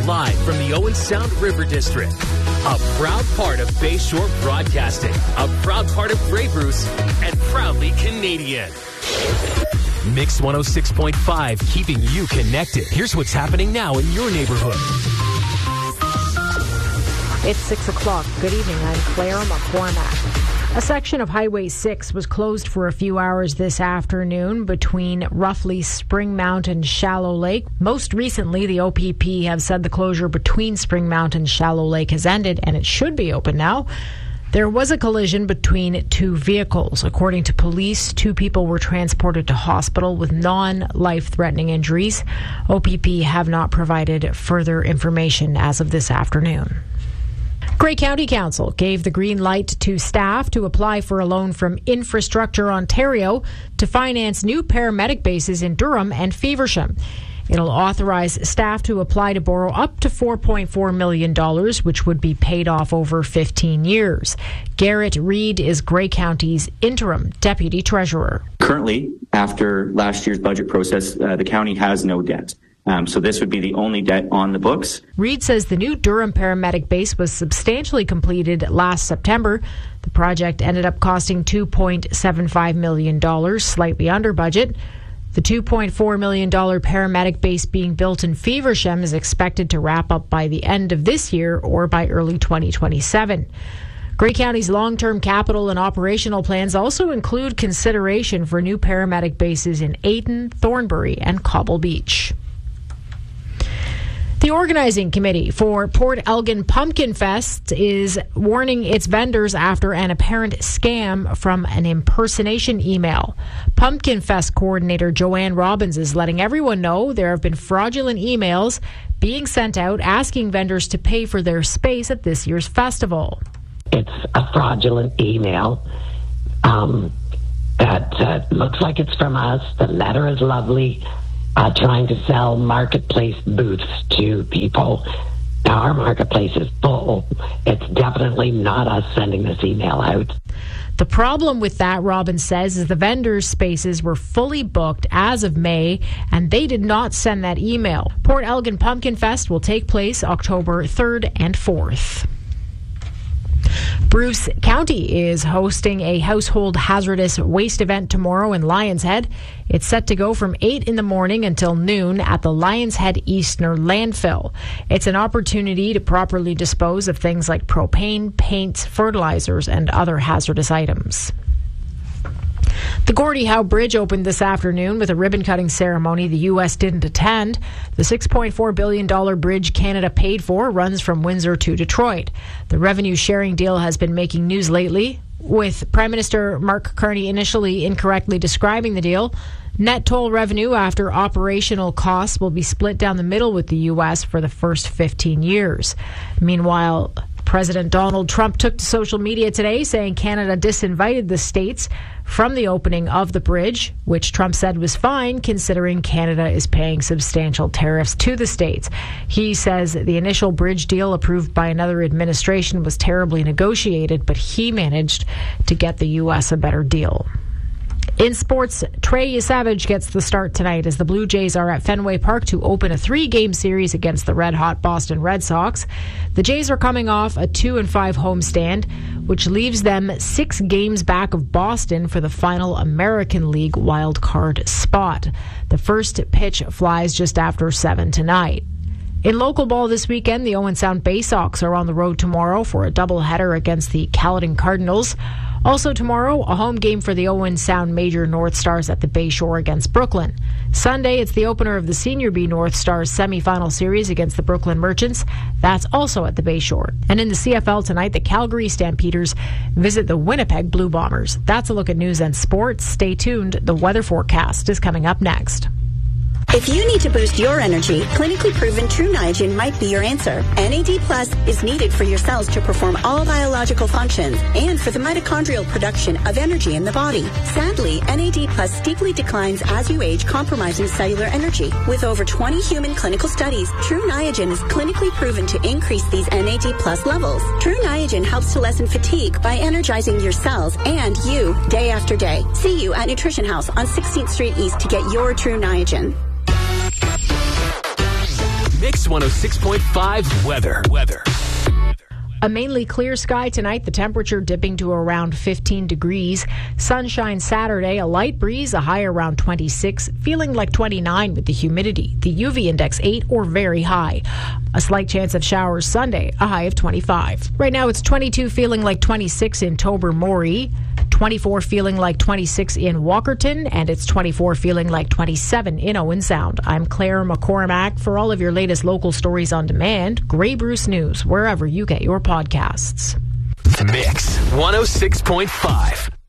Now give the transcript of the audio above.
live from the Owen Sound River District. A proud part of Bayshore Broadcasting, a proud part of Grey Bruce, and proudly Canadian. Mix 106.5, keeping you connected. Here's what's happening now in your neighborhood. It's 6 o'clock. Good evening. I'm Claire McCormack. A section of Highway 6 was closed for a few hours this afternoon between roughly Spring Mount and Shallow Lake. Most recently, the OPP have said the closure between Spring Mount and Shallow Lake has ended, and it should be open now. There was a collision between two vehicles. According to police, 2 people were transported to hospital with non-life-threatening injuries. OPP have not provided further information as of this afternoon. Grey County Council gave the green light to staff to apply for a loan from Infrastructure Ontario to finance new paramedic bases in Durham and Feversham. It'll authorize staff to apply to borrow up to $4.4 million, which would be paid off over 15 years. Garrett Reed is Grey County's interim deputy treasurer. Currently, after last year's budget process, the county has no debt. So this would be the only debt on the books. Reed says the new Durham paramedic base was substantially completed last September. The project ended up costing $2.75 million, slightly under budget. The $2.4 million paramedic base being built in Feversham is expected to wrap up by the end of this year or by early 2027. Grey County's long-term capital and operational plans also include consideration for new paramedic bases in Ayton, Thornbury, and Cobble Beach. The organizing committee for Port Elgin Pumpkin Fest is warning its vendors after an apparent scam from an impersonation email. Pumpkin Fest coordinator Joanne Robbins is letting everyone know there have been fraudulent emails being sent out asking vendors to pay for their space at this year's festival. It's a fraudulent email that looks like it's from us. The letter is lovely. Trying to sell marketplace booths to people. Now, our marketplace is full. It's definitely not us sending this email out. The problem with that, Robbins says, is the vendors' spaces were fully booked as of May, and they did not send that email. Port Elgin Pumpkin Fest will take place October 3rd and 4th. Bruce County is hosting a household hazardous waste event tomorrow in Lions Head. It's set to go from 8 in the morning until noon at the Lions Head Eastner landfill. It's an opportunity to properly dispose of things like propane, paints, fertilizers, and other hazardous items. The Gordie Howe Bridge opened this afternoon with a ribbon-cutting ceremony the U.S. didn't attend. The $6.4 billion bridge Canada paid for runs from Windsor to Detroit. The revenue-sharing deal has been making news lately, with Prime Minister Mark Carney initially incorrectly describing the deal. Net toll revenue after operational costs will be split down the middle with the U.S. for the first 15 years. Meanwhile, President Donald Trump took to social media today saying Canada disinvited the states from the opening of the bridge, which Trump said was fine considering Canada is paying substantial tariffs to the states. He says the initial bridge deal approved by another administration was terribly negotiated, but he managed to get the U.S. a better deal. In sports, Trey Savage gets the start tonight as the Blue Jays are at Fenway Park to open a 3-game series against the red-hot Boston Red Sox. The Jays are coming off a 2-5 homestand, which leaves them 6 games back of Boston for the final American League wild card spot. The first pitch flies just after 7 tonight. In local ball this weekend, the Owen Sound Bay Sox are on the road tomorrow for a doubleheader against the Caledon Cardinals. Also tomorrow, a home game for the Owen Sound Major North Stars at the Bayshore against Brooklyn. Sunday, it's the opener of the Senior B North Stars semifinal series against the Brooklyn Merchants. That's also at the Bayshore. And in the CFL tonight, the Calgary Stampeders visit the Winnipeg Blue Bombers. That's a look at news and sports. Stay tuned. The weather forecast is coming up next. If you need to boost your energy, clinically proven True Niagen might be your answer. NAD Plus is needed for your cells to perform all biological functions and for the mitochondrial production of energy in the body. Sadly, NAD Plus steeply declines as you age, compromising cellular energy. With over 20 human clinical studies, True Niagen is clinically proven to increase these NAD Plus levels. True Niagen helps to lessen fatigue by energizing your cells and you day after day. See you at Nutrition House on 16th Street East to get your True Niagen. Mix 106.5 weather. A mainly clear sky tonight, the temperature dipping to around 15 degrees. Sunshine Saturday, a light breeze, a high around 26, feeling like 29 with the humidity. The UV index 8 or very high. A slight chance of showers Sunday, a high of 25. Right now it's 22, feeling like 26 in Tobermory, 24 feeling like 26 in Walkerton, and it's 24 feeling like 27 in Owen Sound. I'm Claire McCormack. For all of your latest local stories on demand, Grey Bruce News, wherever you get your podcasts. Mix 106.5.